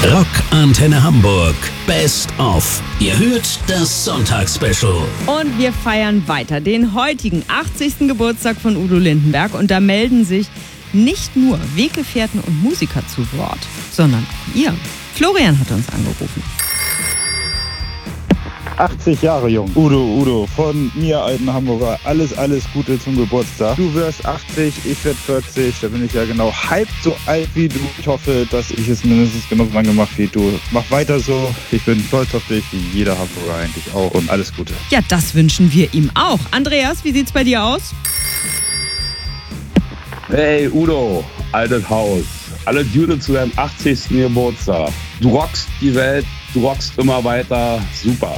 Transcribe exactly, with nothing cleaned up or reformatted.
Rock Antenne Hamburg Best of. Ihr hört das Sonntagsspecial. Und wir feiern weiter den heutigen achtzigsten Geburtstag von Udo Lindenberg. Und da melden sich nicht nur Weggefährten und Musiker zu Wort, sondern auch ihr. Florian hat uns angerufen. achtzig Jahre jung. Udo, Udo, von mir, alten Hamburger, alles, alles Gute zum Geburtstag. Du wirst achtzig, ich werde vierzig, da bin ich ja genau halb so alt wie du. Ich hoffe, dass ich es mindestens genauso lange mache wie du. Mach weiter so, ich bin stolz auf dich, wie jeder Hamburger eigentlich auch, und alles Gute. Ja, das wünschen wir ihm auch. Andreas, wie sieht's bei dir aus? Hey Udo, altes Haus. Alles Gute zu deinem achtzigsten Geburtstag. Du rockst die Welt, du rockst immer weiter. Super.